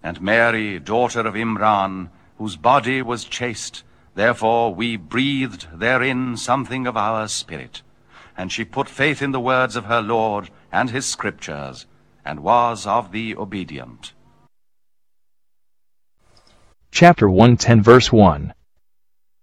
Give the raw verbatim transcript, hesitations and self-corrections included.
And Mary, daughter of Imran, whose body was chaste, therefore we breathed therein something of our spirit. And she put faith in the words of her Lord and his scriptures, and was of the obedient. Chapter one ten verse one.